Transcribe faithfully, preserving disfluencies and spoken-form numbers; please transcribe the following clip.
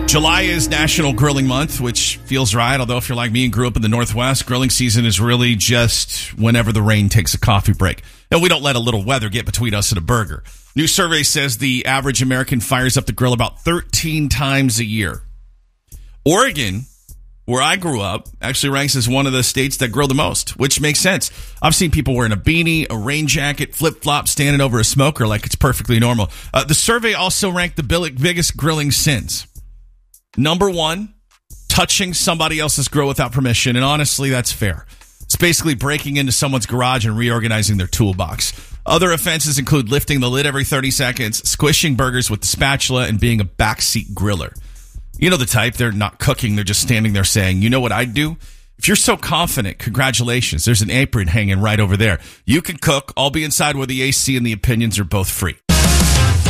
July is National Grilling Month, which feels right. Although if you're like me and grew up in the Northwest, grilling season is really just whenever the rain takes a coffee break. And we don't let a little weather get between us and a burger. New survey says the average American fires up the grill about thirteen times a year. Oregon, where I grew up, actually ranks as one of the states that grill the most, which makes sense. I've seen people wearing a beanie, a rain jacket, flip-flops, standing over a smoker like it's perfectly normal. Uh, the survey also ranked the biggest grilling sins. Number one, touching somebody else's grill without permission. And honestly, that's fair. It's basically breaking into someone's garage and reorganizing their toolbox. Other offenses include lifting the lid every thirty seconds, squishing burgers with the spatula, and being a backseat griller. You know the type. They're not cooking. They're just standing there saying, you know what I'd do? If you're so confident, congratulations. There's an apron hanging right over there. You can cook. I'll be inside where the A C and the opinions are both free.